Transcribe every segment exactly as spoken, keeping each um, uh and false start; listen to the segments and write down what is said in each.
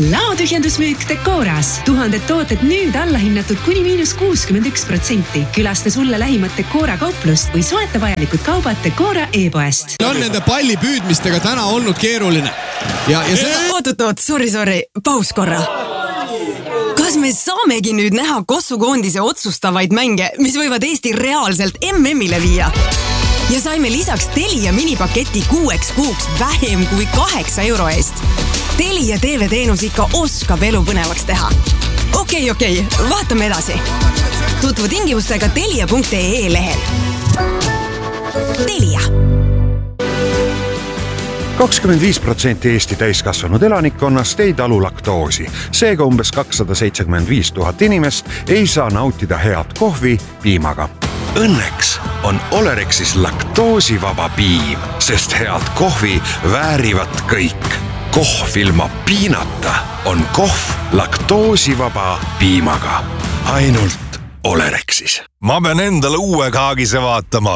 Laotühjendusmüük Decoras. Tuhanded tooted nüüd allahinnatud kuni miinus kuuskümmend üks protsenti. Külasta sulle lähimat Decora kauplust või soeta vajalikud kaubad Decora e-poest. On nende palli püüdmistega täna olnud keeruline. Ja, ja seda... Oot, oot, oot, sorry, sorry, paus korra. Kas me saamegi nüüd näha kossukoondise otsustavaid mänge, mis võivad Eesti reaalselt M M-ile viia? Ja saime lisaks Telia minipaketi kuueks kuuks vähem kui kaheksa euro eest. Telia T V-teenus ikka oskab elu põnevaks teha. Okei, okei, vaatame edasi. Tutvu tingimustega telia punkt ee lehel. Telia. kakskümmend viis protsenti Eesti täiskasvanud elanikkonnast ei talu laktoosi. Seega umbes kakssada seitsekümmend viis tuhat inimest ei saa nautida head kohvi piimaga. Õnneks on Olerexis laktoosivaba piim, sest head kohvi väärivad kõik. Kohv ilma piinata on kohv laktoosivaba piimaga. Ainult Olerexis. Ma pean endale uue kaagise vaatama.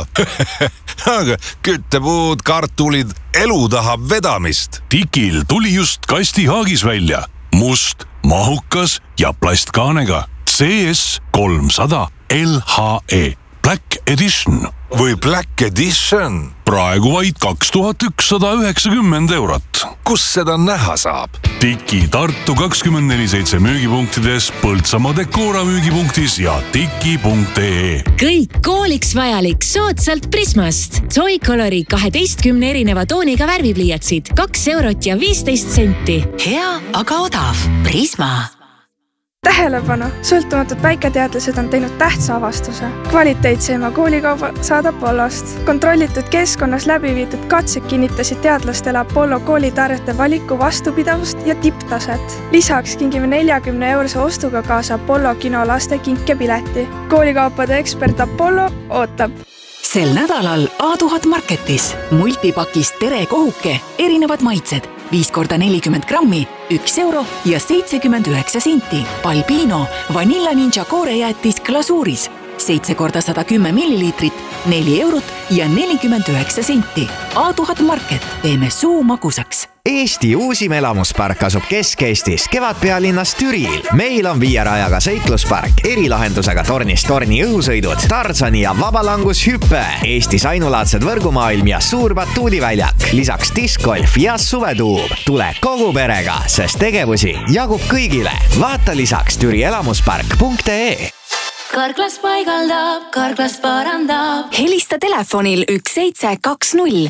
Aga küttepuud, kartulid, elu tahab vedamist. Tikil tuli just kasti haagis välja. Must, mahukas ja plastkaanega. C S kolmsada L H E. Black Edition. Või Black Edition. Praegu vaid kaks tuhat ükssada üheksakümmend eurot. Kus seda näha saab? Tiki Tartu kakskümmend neli seitse müügipunktides, Põltsamaa Decora müügipunktis ja tiki punkt ee. Kõik kooliks vajalik soodsalt Prismast. Zoicolori kaheteistkümne erineva tooniga värvipliiatsid. kaks eurot ja viisteist senti. Hea, aga odav. Prisma. Tähelepanu! Sõltumatud väiketeadlased on teinud tähtsa avastuse. Kvaliteetseima koolikauba saad Apollost. Kontrollitud keskkonnas läbi viidud katsed kinnitasid teadlastele Apollo koolitarjete valiku vastupidavust ja tipptaset. Lisaks kingime neljakümne eurose ostuga kaasa Apollo kino laste kinkepileti. Koolikaupade ekspert Apollo ootab. Sel nädalal A tuhat Marketis multipakist tere kohuke, erinevad maitsed, viis korda nelikümmend grammi, üks euro ja seitsekümmend üheksa senti. Palbino Vanilla Ninja koorejäätis glasuuris, seitse korda sada kümme milliliitrit, neli eurot ja nelikümmend üheksa senti. A tuhat Market, teeme suu magusaks. Eesti uusim elamuspark asub Kesk-Eestis, Kevadpealinnas Türil. Meil on viierajaga sõitluspark, erilahendusega tornist torni õhusõidud, Tarzani ja vabalangushüppe, Eestis ainulaadsed võrgumaailm ja suur batuudiväljak, lisaks diskgolf ja suvetuub. Tule kogu perega, sest tegevusi jagub kõigile. Vaata lisaks türi elamuspark punkt ee. Karklas paigaldab, Karklas parandab. Helista telefonil üks seitse kaks null.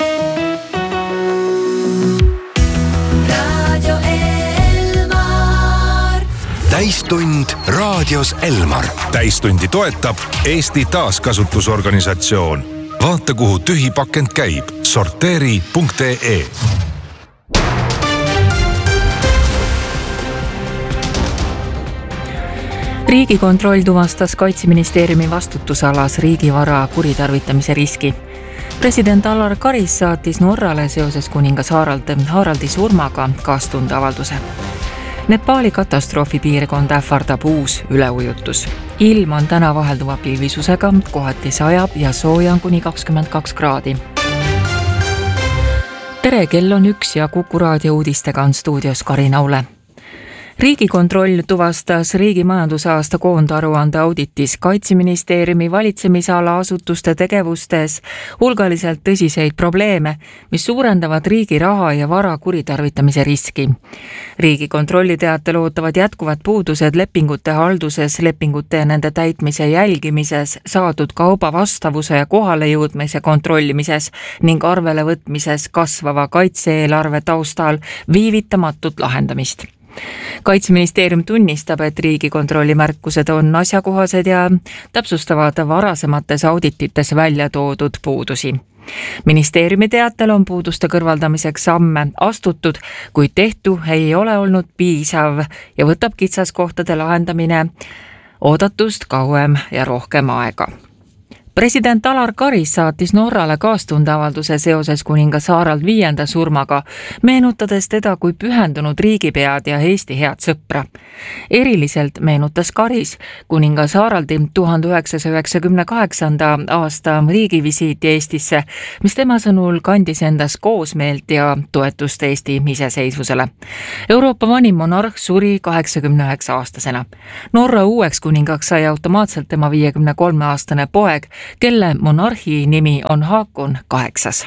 Täistund raadios Elmar. Täistundi toetab Eesti taaskasutusorganisatsioon. Vaata, kuhu tühi pakend käib. sorteeri punkt ee. Riigikontroll tuvastas Kaitseministeeriumi vastutusalas riigivara kuritarvitamise riski. President Alar Karis saatis Norrale seoses kuningas Harald, Haraldi surmaga kaastunde avalduse. Nepaali katastroofi piirkonda ähvardab uus üleujutus. Ilm on täna vahelduva pilvisusega, kohati sajab ja sooja on kuni kakskümmend kaks kraadi. Tere, kell on üks ja Kuku raadio uudistega on stuudios Karin Aule. Riigikontroll tuvastas riigi majandusaasta koondaruande auditis Kaitseministeeriumi valitsemisala asutuste tegevustes hulgaliselt tõsiseid probleeme, mis suurendavad riigi raha ja vara kuritarvitamise riski. Riigikontrolli teatel ootavad jätkuvad puudused lepingute halduses, lepingute ja nende täitmise jälgimises, saadud kauba vastavuse ja kohale jõudmise kontrollimises ning arvele võtmises kasvava kaitse-eelarve taustal viivitamatut lahendamist. Kaitseministeerium tunnistab, et Riigikontrolli märkused on asjakohased ja täpsustavad varasemates auditites välja toodud puudusi. Ministeeriumi teatel on puuduste kõrvaldamiseks samme astutud, kuid tehtu ei ole olnud piisav ja võtab kitsaskohtade lahendamine oodatust kauem ja rohkem aega. President Alar Karis saatis Norrale kaastundeavalduse seoses kuningas Harald viienda surmaga, meenutades teda kui pühendunud riigipead ja Eesti head sõpra. Eriliselt meenutas Karis kuningas Haraldi tuhande üheksasaja üheksakümne kaheksanda aasta riigivisiiti Eestisse, mis tema sõnul kandis endas koosmeelt ja toetust Eesti iseseisvusele. Euroopa vanim monarh suri kaheksakümne üheksa aastasena. Norra uueks kuningaks sai automaatselt tema viiekümne kolme aastane poeg, kelle monarhi nimi on Haakon kaheksas.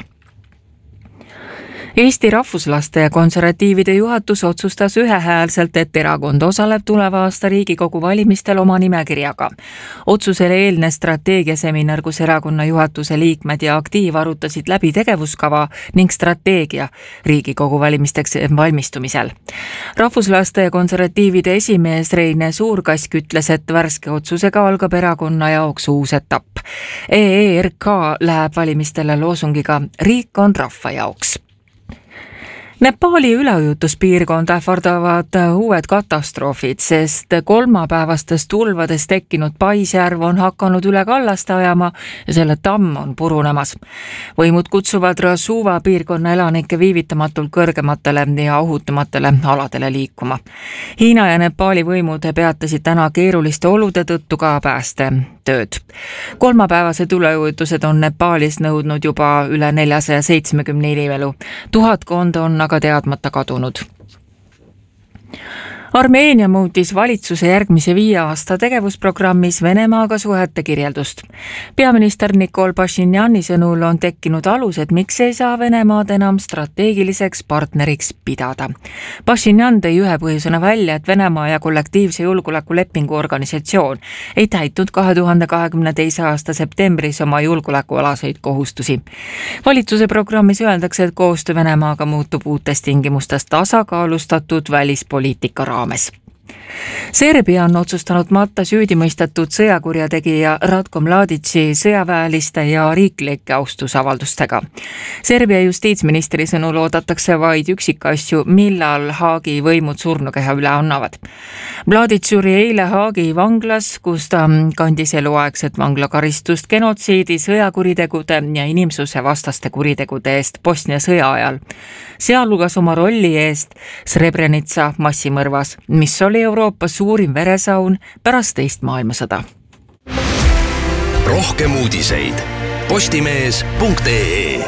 Eesti rahvuslaste ja konservatiivide juhatus otsustas ühehäälselt, et erakond osaleb tuleva aasta Riigikogu valimistel oma nimekirjaga. Otsusele eelne strateegiaseminar, kus erakonna juhatuse liikmed ja aktiiv arutasid läbi tegevuskava ning strateegia Riigikogu valimisteks valmistumisel. Rahvuslaste ja konservatiivide esimees Reine Suurkask ütles, et värske otsusega algab erakonna jaoks uus etapp. E E R K läheb valimistele loosungiga Riik on rahva jaoks. Nepaali üleujutuspiirkond ähvardavad uued katastroofid, sest kolmapäevastest tulvades tekkinud Paisjärv on hakanud üle kallaste ajama ja selle tamm on purunemas. Võimud kutsuvad Rasuva piirkonna elanikke viivitamatult kõrgematele ja ohutumatele aladele liikuma. Hiina ja Nepaali võimud peatasid täna keeruliste olude tõttu ka pääste tööd. Kolmapäevased üleujutused on Nepaalis nõudnud juba üle neljasaja seitsmekümne inimelu. Tuhatkond on aga teadmata kadunud. Armeenia muutis valitsuse järgmise viie aasta tegevusprogrammis Venemaaga suhete kirjeldust. Peaminister Nikol Pashinjani sõnul on tekkinud alused, miks ei saa Venemaad enam strateegiliseks partneriks pidada. Pashinjan tõi ühe põhjusena välja, et Venemaa ja kollektiivse julgeolekulepingu organisatsioon ei täitnud kahe tuhande kahekümne teise aasta septembris oma julgeolekualaseid kohustusi. Valitsuse programmis öeldakse, et koostöö Venemaaga muutub uutes tingimustes tasakaalustatud välispoliitika raames. Serbia on otsustanud matta süüdimõistetud sõjakurjategija Ratko Mladici sõjaväeliste ja riiklike austusavaldustega. Serbia justiitsministri sõnul oodatakse vaid üksikasju, millal Haagi võimud surnukeha üle annavad. Mladic suri eile Haagi vanglas, kus ta kandis eluaegset vanglakaristust genotsiidi, sõjakuritegude ja inimsuse vastaste kuritegude eest Bosnia sõja ajal. Sealhulgas oma rolli eest Srebrenica massimõrvas, mis oli Euroopa suurim veresaun pärast teist maailmasõda. Rohkem uudiseid postimees punkt ee.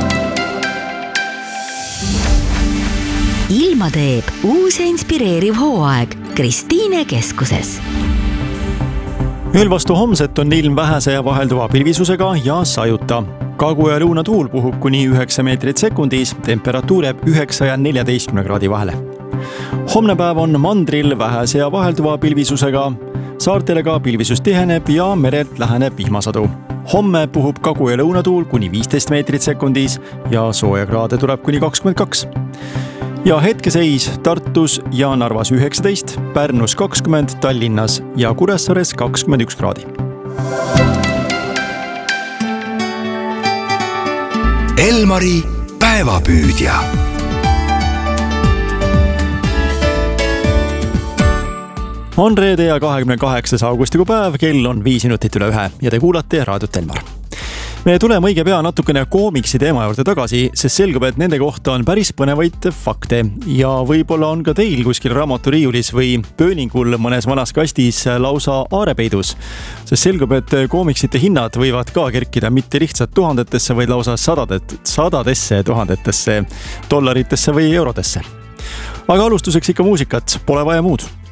Ilma teeb uus ja inspireeriv hooaeg Kristiine keskuses. Ööl vastu homset on ilm vähese ja vahelduva pilvisusega ja sajuta. Kagu- ja lõunatuul puhub kuni üheksa meetrit sekundis, temperatuur jääb üheksa ja neljateistkümne kraadi vahele. Homne päev on mandril vähese ja vahelduva pilvisusega, saartele ka pilvisus tiheneb ja merelt läheneb vihmasadu. Homme puhub kagu- ja lõunatuul kuni viisteist meetrit sekundis ja sooja kraade tuleb kuni kakskümmend kaks. Ja hetkeseis Tartus ja Narvas üheksateist, Pärnus kakskümmend, Tallinnas ja Kuressaares kakskümmend üks kraadi. Elmari päevapüüdja. On reede ja kahekümne kaheksas augustikuu päev, kell on viis minutit üle ühe ja te kuulate raadiot Elmar. Me tuleme õige pea natukene koomiksi teema juurde tagasi, sest selgub, et nende kohta on päris põnevaid fakte ja võib-olla on ka teil kuskil raamaturiiulis või pööningul mõnes vanas kastis lausa aarepeidus. Sest selgub, et koomiksite hinnad võivad ka kerkida mitte lihtsalt tuhandetesse, vaid lausa sadadet, sadadesse tuhandetesse, dollaritesse või eurodesse. Aga alustuseks ikka muusikat, pole vaja muud.